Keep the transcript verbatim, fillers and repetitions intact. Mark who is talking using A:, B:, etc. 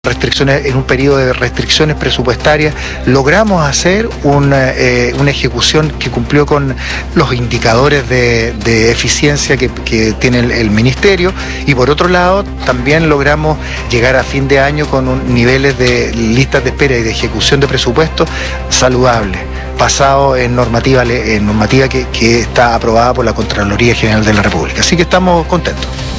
A: restricciones, en un periodo de restricciones presupuestarias, logramos hacer una, eh, una ejecución que cumplió con los indicadores de, de eficiencia que, que tiene el, el Ministerio, y por otro lado también logramos llegar a fin de año con un, niveles de listas de espera y de ejecución de presupuesto saludables, basado en normativa, en normativa que, que está aprobada por la Contraloría General de la República. Así que estamos contentos.